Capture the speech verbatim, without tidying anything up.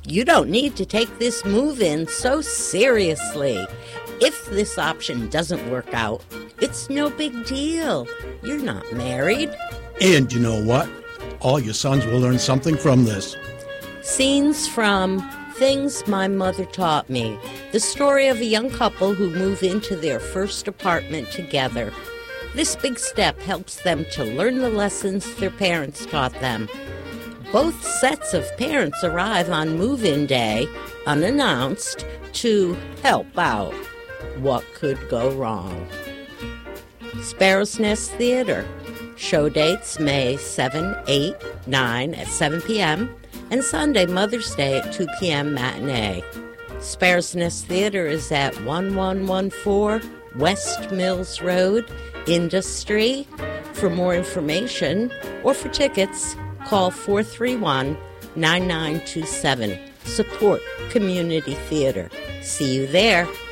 You don't need to take this move-in so seriously. If this option doesn't work out, it's no big deal. You're not married. And you know what? All your sons will learn something from this. Scenes from Things My Mother Taught Me. The story of a young couple who move into their first apartment together. This big step helps them to learn the lessons their parents taught them. Both sets of parents arrive on move-in day, unannounced, to help out. What could go wrong? Sparrow's Nest Theater. Show dates May seventh, eighth, ninth at seven p.m. and Sunday, Mother's Day at two p.m. matinee. Sparrow's Nest Theater is at eleven fourteen West Mills Road, Industry. For more information or for tickets, call four three one, nine nine two seven. Support community theater. See you there.